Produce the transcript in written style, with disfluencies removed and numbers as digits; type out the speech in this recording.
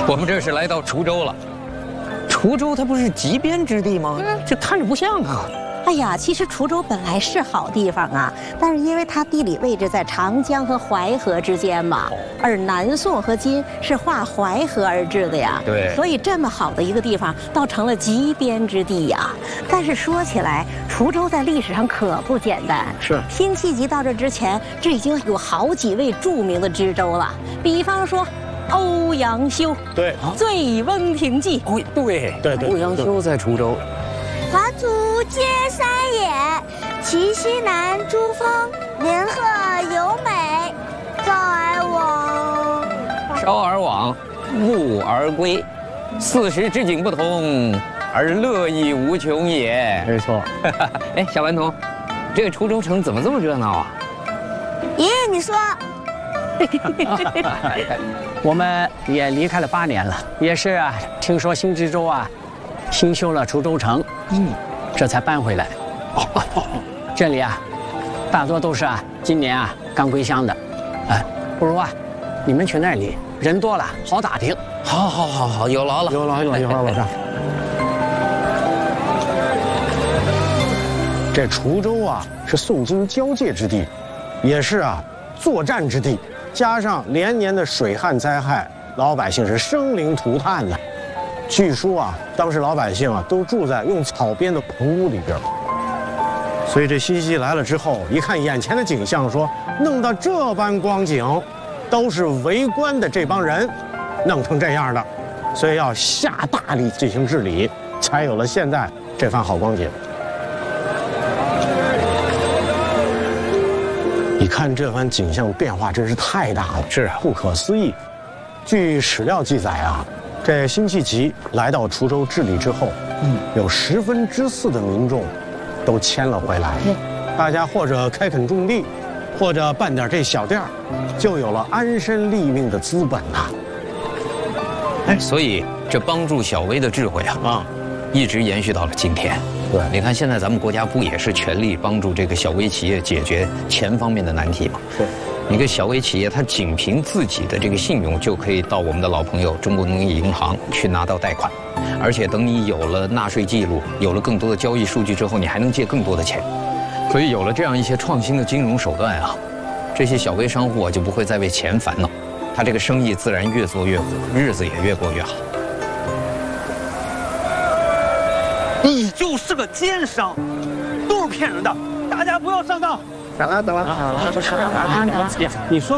我们这是来到滁州了。滁州它不是极边之地吗？这看着不像啊。 哎呀，其实滁州本来是好地方啊，但是因为它地理位置在长江和淮河之间嘛，而南宋和金是划淮河而治的呀， 对， 所以这么好的一个地方，倒成了极边之地呀。但是说起来，滁州在历史上可不简单。 是， 辛弃疾到这之前，这已经有好几位著名的知州了，比方说欧阳修， 对，《 醉翁亭记》。 哦，对，欧阳修在滁州。 华祖皆山也，其西南诸峰，连壑尤美，造而往。 烧而往，暮而归，40之景不同，而乐亦无穷也。 没错。 哎，小顽童，这个滁州城怎么这么热闹啊？ 爷爷，你说。 我们也离开了8年了，也是啊，听说新知州啊，新修了滁州城，这才搬回来。这里啊，大多都是啊，今年啊刚归乡的，不如啊，你们去那里，人多了好打听。 好，有劳了， 有劳，老丈。这滁州啊，是宋金交界之地，也是啊作战之地，加上连年的水旱灾害，老百姓是生灵涂炭呐。据说啊，当时老百姓啊都住在用草编的棚屋里边。所以这辛弃疾来了之后，一看眼前的景象，说弄到这般光景，都是为官的这帮人弄成这样的，所以要下大力进行治理，才有了现在这番好光景。你看这番景象变化真是太大了， 是不可思议。据史料记载啊，这辛弃疾来到滁州治理之后，有4/10的民众都迁了回来，大家或者开垦种地，或者办点这小店儿，就有了安身立命的资本呐。 哎，所以这帮助小微的智慧啊，一直延续到了今天。 对， 你看现在咱们国家不也是全力帮助这个小微企业解决钱方面的难题吗？ 是。 一个小微企业，它仅凭自己的这个信用，就可以到我们的老朋友中国农业银行去拿到贷款，而且等你有了纳税记录，有了更多的交易数据之后，你还能借更多的钱。所以有了这样一些创新的金融手段啊，这些小微商户啊就不会再为钱烦恼，他这个生意自然越做越火，日子也越过越好。 你就是个奸商，都是骗人的，大家不要上当。 等了， 你说